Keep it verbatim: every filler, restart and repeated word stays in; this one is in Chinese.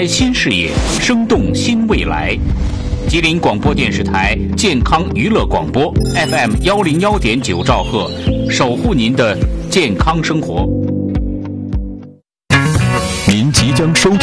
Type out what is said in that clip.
新视野，生动新未来。吉林广播电视台健康娱乐广播 F M 幺零幺点九兆赫，守护您的健康生活。 您即将收听